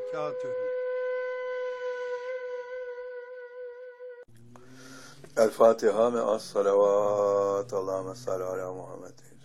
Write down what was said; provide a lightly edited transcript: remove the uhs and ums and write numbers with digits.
وبركاته. El Fatiha me'as salavat. Allahümme salli ala Muhammed.